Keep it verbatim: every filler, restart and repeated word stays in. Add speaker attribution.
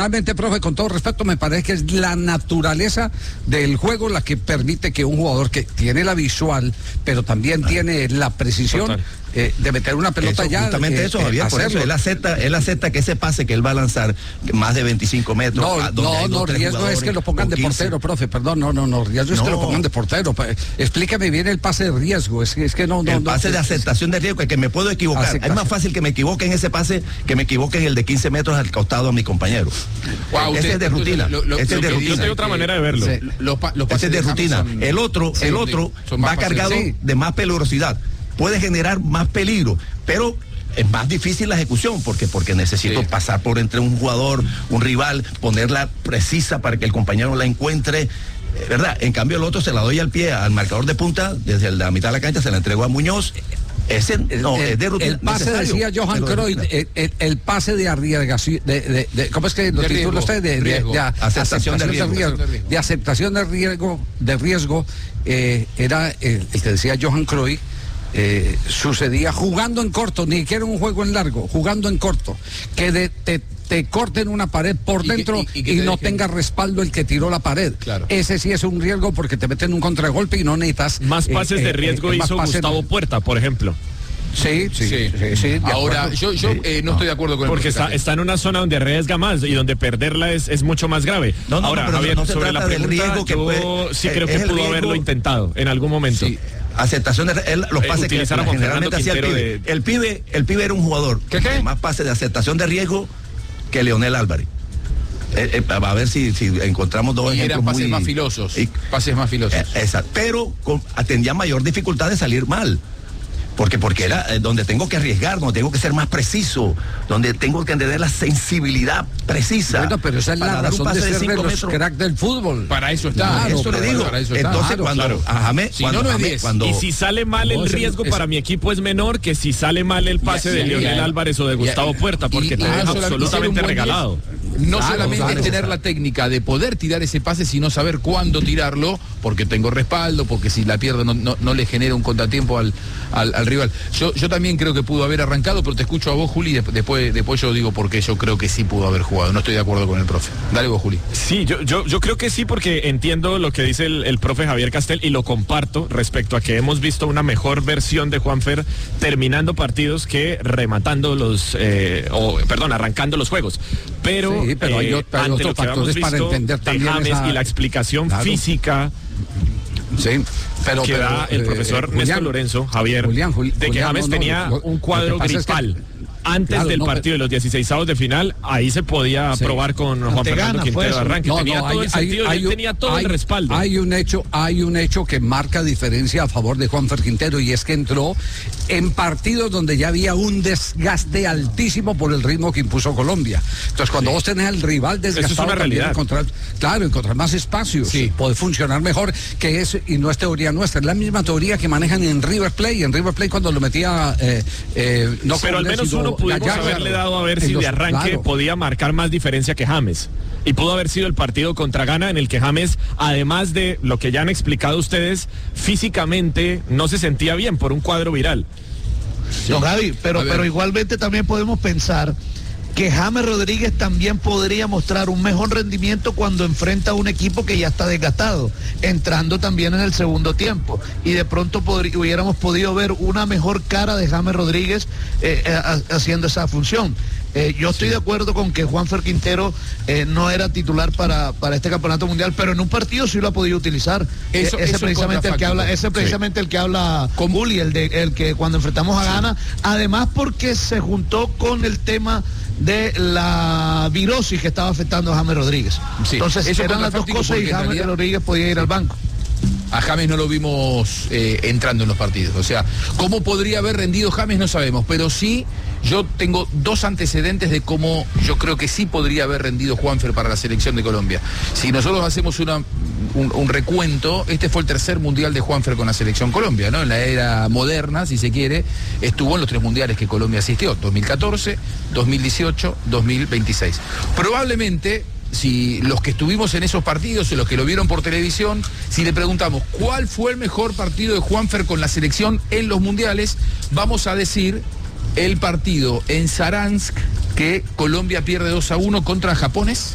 Speaker 1: personalmente, profe, con todo respeto, me parece que es la naturaleza del juego la que permite que un jugador que tiene la visual, pero también ah, tiene la precisión eh, de meter una pelota
Speaker 2: eso,
Speaker 1: ya.
Speaker 2: Justamente eh, eso, Javier, eh, por eso él acepta, él acepta que ese pase que él va a lanzar más de veinticinco metros.
Speaker 1: No,
Speaker 2: a,
Speaker 1: no, no, riesgo es que lo pongan de portero, profe, perdón, no, no, no, riesgo es no. que lo pongan de portero. Explícame bien el pase de riesgo, es, es que no, no.
Speaker 2: El pase
Speaker 1: no,
Speaker 2: de aceptación de riesgo, es que me puedo equivocar. Aceptación. Es más fácil que me equivoque en ese pase que me equivoque en el de quince metros al costado a mi compañero.
Speaker 3: Wow,
Speaker 2: ese
Speaker 3: usted,
Speaker 2: es de rutina.
Speaker 3: Lo, lo,
Speaker 2: ese
Speaker 3: lo
Speaker 2: es de rutina.
Speaker 3: Yo tengo otra manera de verlo. Sí,
Speaker 2: los, los ese es de rutina. Son, el otro, sí, el otro va cargado sí. de más peligrosidad. Puede generar más peligro, pero es más difícil la ejecución, porque porque necesito sí. pasar por entre un jugador, un rival, ponerla precisa para que el compañero la encuentre, ¿verdad? En cambio el otro se la doy al pie al marcador de punta, desde la mitad de la cancha se la entregó a Muñoz. Ese, no,
Speaker 1: el,
Speaker 2: es de rutina,
Speaker 1: el pase decía Johan Cruyff, el, el, el pase de arriesgación, de, de, de, ¿cómo es que lo titula usted? De, de, de, de aceptación de riesgo, de, riesgo, de aceptación de riesgo, de riesgo eh, era el, el que decía Johan Cruyff. Eh, sucedía jugando en corto, ni siquiera un juego en largo, jugando en corto, que de, te, te corten una pared por y dentro que, y, y, que y no dejen... tenga respaldo el que tiró la pared. Claro. Ese sí es un riesgo porque te meten un contragolpe y no necesitas.
Speaker 4: Más pases eh, de riesgo eh, hizo Gustavo de... Puerta, por ejemplo.
Speaker 1: Sí, sí, sí, sí, sí
Speaker 3: ahora yo, yo eh, no, no estoy de acuerdo con
Speaker 4: porque
Speaker 3: el
Speaker 4: está, está en una zona donde arriesga más y donde perderla es, es mucho más grave.
Speaker 2: No, no,
Speaker 4: ahora,
Speaker 2: no,
Speaker 4: Javier,
Speaker 2: no
Speaker 4: sobre la pregunta,
Speaker 2: riesgo que
Speaker 4: yo
Speaker 2: puede,
Speaker 4: sí creo que pudo riesgo, haberlo intentado en algún momento. Sí.
Speaker 2: Aceptación de él, los pases eh, que generalmente hacía el pibe. De... el pibe. El pibe era un jugador
Speaker 3: ¿Qué, qué?
Speaker 2: más pases de aceptación de riesgo que Leonel Álvarez. Eh, eh, a ver si, si encontramos dos
Speaker 3: y
Speaker 2: ejemplos
Speaker 3: eran pases
Speaker 2: muy...
Speaker 3: más filosos. Y... pases más filosos.
Speaker 2: Eh, exacto. Pero con, tendría mayor dificultad de salir mal. Porque, porque era eh, donde tengo que arriesgar, donde tengo que ser más preciso, donde tengo que tener la sensibilidad precisa.
Speaker 1: Bueno, pero esa es la razón de ser de los crack del fútbol.
Speaker 3: Para eso está.
Speaker 2: Claro, eso le digo. Para eso está. Entonces, claro, cuando,
Speaker 4: claro.
Speaker 2: a James,
Speaker 4: si
Speaker 2: cuando,
Speaker 4: no, no
Speaker 2: James,
Speaker 4: es
Speaker 2: cuando...
Speaker 4: Y si sale mal el riesgo es... para mi equipo es menor que si sale mal el pase de Leonel Álvarez o de Gustavo Puerta, porque y, te y deja absolutamente regalado.
Speaker 3: No claro, solamente claro, tener claro. la técnica de poder tirar ese pase, sino saber cuándo tirarlo, porque tengo respaldo, porque si la pierdo no, no, no le genera un contratiempo al, al, al rival. Yo, yo también creo que pudo haber arrancado, pero te escucho a vos, Juli, y después, después yo digo por qué yo creo que sí pudo haber jugado. No estoy de acuerdo con el profe. Dale vos, Juli.
Speaker 4: Sí, yo, yo, yo creo que sí, porque entiendo lo que dice el, el profe Javier Castel y lo comparto respecto a que hemos visto una mejor versión de Juanfer terminando partidos que rematando los, eh, o perdón, arrancando los juegos. Pero,
Speaker 1: sí, pero hay,
Speaker 4: eh,
Speaker 1: hay
Speaker 4: ante
Speaker 1: otros
Speaker 4: lo que
Speaker 1: factores para entender también
Speaker 4: James
Speaker 1: esa...
Speaker 4: y la explicación claro. física
Speaker 1: sí, pero,
Speaker 4: que
Speaker 1: pero,
Speaker 4: da el profesor
Speaker 1: eh,
Speaker 4: Néstor
Speaker 1: Julián,
Speaker 4: Lorenzo, Javier,
Speaker 1: Julián, Juli,
Speaker 4: de que
Speaker 1: Julián,
Speaker 4: James
Speaker 1: no, no,
Speaker 4: tenía
Speaker 1: lo,
Speaker 4: un cuadro gripal. Es que... Antes claro, del no, partido pero... de los dieciseisavos de final, ahí se podía sí. probar con Juan Ante Fernando Quintero de arranque.
Speaker 1: No,
Speaker 4: tenía
Speaker 1: no,
Speaker 4: todo
Speaker 1: hay,
Speaker 4: el sentido
Speaker 1: hay,
Speaker 4: y él tenía todo
Speaker 1: hay,
Speaker 4: el respaldo.
Speaker 1: Hay un hecho, hay un hecho que marca diferencia a favor de Juan Fer Quintero, y es que entró en partidos donde ya había un desgaste altísimo por el ritmo que impuso Colombia. Entonces, cuando sí. vos tenés al rival desgastado,
Speaker 4: eso es una realidad.
Speaker 1: Encontrar, claro, encontrar más espacios, sí. puede funcionar mejor, que es, y no es teoría nuestra, es la misma teoría que manejan en River Plate. En River Plate cuando lo metía eh, eh, no
Speaker 4: pero al menos uno pudimos haberle dado a ver si de arranque claro. podía marcar más diferencia que James. Y pudo haber sido el partido contra Ghana en el que James, además de lo que ya han explicado ustedes, físicamente no se sentía bien por un cuadro viral.
Speaker 5: Sí. No, Gaby, pero, pero igualmente también podemos pensar que James Rodríguez también podría mostrar un mejor rendimiento cuando enfrenta a un equipo que ya está desgastado, entrando también en el segundo tiempo, y de pronto podrí, hubiéramos podido ver una mejor cara de James Rodríguez eh, eh, haciendo esa función. Eh, yo estoy sí. de acuerdo con que Juanfer Quintero eh, no era titular para, para este campeonato mundial, pero en un partido sí lo ha podido utilizar. Eso, eh, ese, eso precisamente el que habla, ese precisamente sí. el que habla con Bully, el de el que cuando enfrentamos a sí. Ghana, además porque se juntó con el tema de la virosis que estaba afectando a James Rodríguez. Sí. Entonces eso eran las dos cosas y James realidad... Rodríguez podía ir al banco.
Speaker 3: A James no lo vimos eh, entrando en los partidos. O sea, ¿cómo podría haber rendido James? No sabemos, pero sí, yo tengo dos antecedentes de cómo yo creo que sí podría haber rendido Juanfer para la selección de Colombia. Si nosotros hacemos una, un, un recuento, este fue el tercer mundial de Juanfer con la selección Colombia, ¿no? En la era moderna, si se quiere, estuvo en los tres mundiales que Colombia asistió, dos mil catorce, dos mil dieciocho, dos mil veintiséis. Probablemente... si los que estuvimos en esos partidos, los que lo vieron por televisión, si le preguntamos cuál fue el mejor partido de Juanfer con la selección en los mundiales, vamos a decir el partido en Saransk que Colombia pierde dos a uno contra japones.